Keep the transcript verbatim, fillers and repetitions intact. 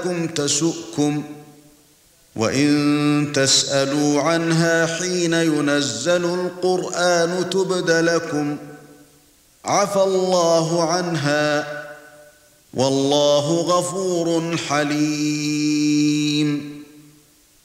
لكم تسؤكم وإن تسألوا عنها حين ينزل القرآن تبد لكم عفى الله عنها والله غفور حليم.